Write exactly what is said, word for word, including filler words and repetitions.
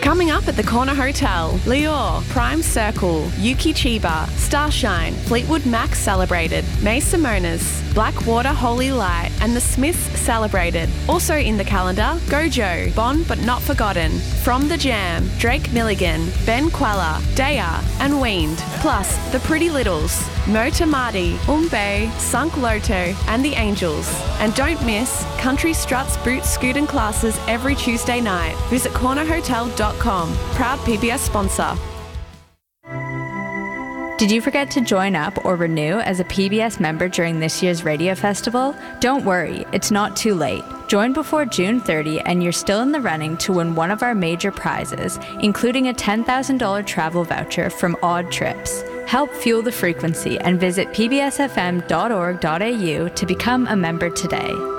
Coming up at the Corner Hotel, Lior, Prime Circle, Yuki Chiba, Starshine, Fleetwood Mac celebrated, May Simonas, Blackwater Holy Light and the Smiths celebrated. Also in the calendar, Gojo, Bon But Not Forgotten, From the Jam, Drake Milligan, Ben Queller, Daya and Weaned, plus The Pretty Littles, Mo Tamati, Umbe, Sunk Loto and The Angels. And don't miss Country Struts Boot Scootin' classes every Tuesday night. Visit corner hotel dot com. Proud P B S sponsor. Did you forget to join up or renew as a P B S member during this year's radio festival? Don't worry, it's not too late. Join before June thirtieth and you're still in the running to win one of our major prizes, including a ten thousand dollars travel voucher from Odd Trips. Help fuel the frequency and visit p b s f m dot org dot a u to become a member today.